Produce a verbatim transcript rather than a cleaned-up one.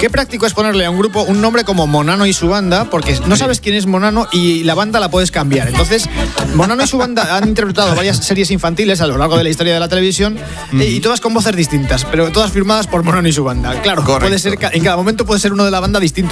Qué práctico es ponerle a un grupo un nombre como Monano y su banda, porque no sabes quién es Monano y la banda la puedes cambiar. Entonces, Monano y su banda han interpretado varias series infantiles a lo largo de la historia de la televisión mm. y todas con voces distintas, pero todas firmadas por Monano y su banda. Claro, puede ser, en cada momento puede ser uno de la banda distinto